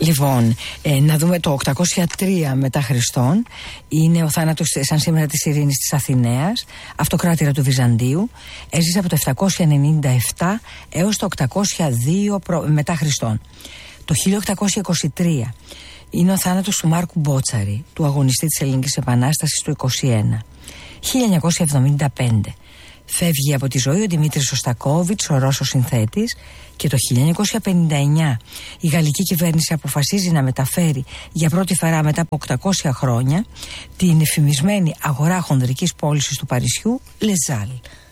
Λοιπόν, να δούμε το 803 μετά Χριστόν. Είναι ο θάνατος, σαν σήμερα, της Ειρήνης της Αθηναίας, αυτοκράτηρα του Βυζαντίου. Έζησε από το 797 έως το 802 μετά Χριστόν. Το 1823 είναι ο θάνατος του Μάρκου Μπότσαρη, του αγωνιστή της Ελληνικής Επανάστασης του 21. 1975 φεύγει από τη ζωή ο Δημήτρης Σωστακόβιτς, ο Ρώσος συνθέτης, και το 1959 η γαλλική κυβέρνηση αποφασίζει να μεταφέρει για πρώτη φορά μετά από 800 χρόνια την εφημισμένη αγορά χονδρικής πώλησης του Παρισιού, Les Halles.